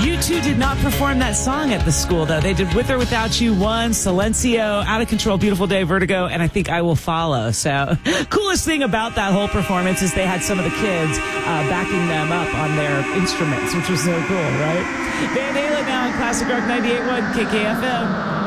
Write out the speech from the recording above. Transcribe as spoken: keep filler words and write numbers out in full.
U two did not perform that song at the school, though. They did With or Without You, One, Silencio, Out of Control, Beautiful Day, Vertigo, and I think I Will Follow. So, coolest thing about that whole performance is they had some of the kids uh, backing them up on their instruments, which was so cool, right? Van Halen now on Classic Rock ninety-eight point one K K F M.